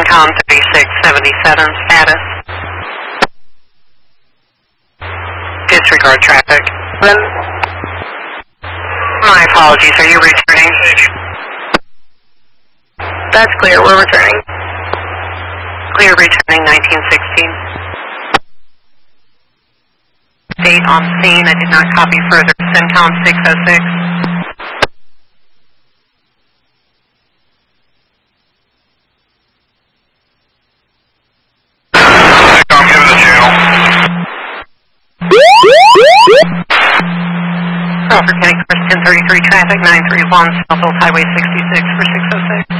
CENTCOM 3677 status. Disregard traffic. My apologies, are you returning? That's clear, we're returning. Clear returning 1916. Date on scene, I did not copy further. CENTCOM 606. CENTCOM, give it a channel. Crawford County Course 1033 traffic, 931 Southfield Highway 66 for 606.